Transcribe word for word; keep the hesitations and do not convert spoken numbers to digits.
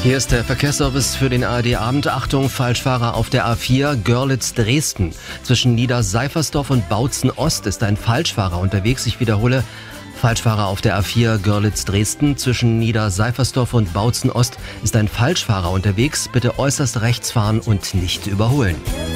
Hier ist der Verkehrsservice für den A R D-Abend. Achtung, Falschfahrer auf der A vier Görlitz-Dresden. Zwischen Niederseifersdorf und Bautzen-Ost ist ein Falschfahrer unterwegs. Ich wiederhole, Falschfahrer auf der A vier Görlitz-Dresden. Zwischen Niederseifersdorf und Bautzen-Ost ist ein Falschfahrer unterwegs. Bitte äußerst rechts fahren und nicht überholen.